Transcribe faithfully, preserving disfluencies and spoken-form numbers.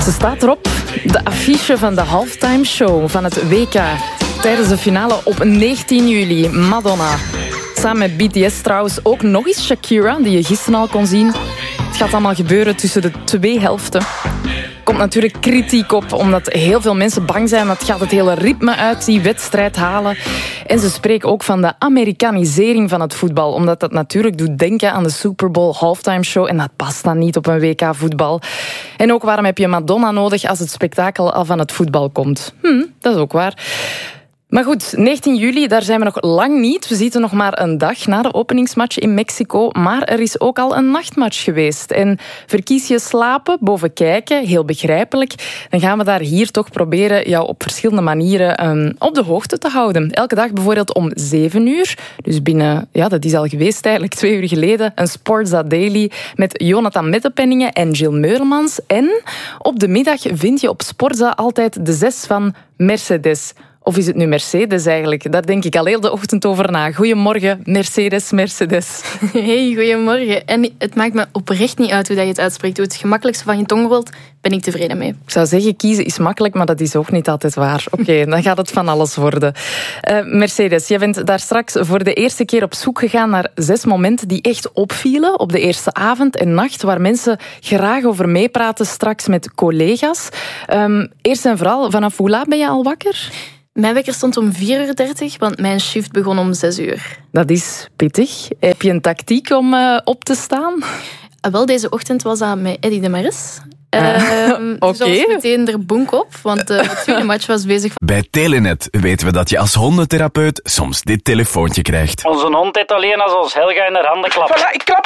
Ze staat erop, de affiche van de halftime show van het W K. Tijdens de finale op negentien juli, Madonna. Samen met B T S trouwens ook nog eens Shakira, die je gisteren al kon zien. Het gaat allemaal gebeuren tussen de twee helften. Er komt natuurlijk kritiek op, omdat heel veel mensen bang zijn dat gaat het hele ritme uit die wedstrijd halen. En ze spreken ook van de Amerikanisering van het voetbal, omdat dat natuurlijk doet denken aan de Super Bowl halftime show en dat past dan niet op een W K voetbal. En ook waarom heb je Madonna nodig als het spektakel al van het voetbal komt? Hm, dat is ook waar. Maar goed, negentien juli, daar zijn we nog lang niet. We zitten nog maar een dag na de openingsmatch in Mexico. Maar er is ook al een nachtmatch geweest. En verkies je slapen boven kijken, heel begrijpelijk, dan gaan we daar hier toch proberen jou op verschillende manieren um, op de hoogte te houden. Elke dag bijvoorbeeld om zeven uur. Dus binnen, ja, dat is al geweest eigenlijk, twee uur geleden. Een Sportza Daily met Jonathan Mettepenningen en Jill Meurlemans. En op de middag vind je op Sportza altijd de zes van Mercedes. Of is het nu Mercedes eigenlijk? Daar denk ik al heel de ochtend over na. Goedemorgen, Mercedes, Mercedes. Hey, goedemorgen. En het maakt me oprecht niet uit hoe je het uitspreekt. Hoe het gemakkelijkste van je tong rolt, ben ik tevreden mee. Ik zou zeggen, kiezen is makkelijk, maar dat is ook niet altijd waar. Oké, okay, dan gaat het van alles worden. Uh, Mercedes, jij bent daar straks voor de eerste keer op zoek gegaan naar zes momenten die echt opvielen op de eerste avond en nacht, waar mensen graag over meepraten straks met collega's. Um, eerst en vooral, vanaf hoe laat ben je al wakker? Mijn wekker stond om vier uur dertig, want mijn shift begon om zes uur. Dat is pittig. Heb je een tactiek om uh, op te staan? Uh, wel, deze ochtend was dat met Eddy de Maris. Uh, uh, Oké. Dus dat was meteen er bonk op, want uh, de tweede match was bezig. Bij Telenet weten we dat je als hondentherapeut soms dit telefoontje krijgt. Onze hond heeft alleen als ons Helga in haar handen klapt. Voilà, ik klap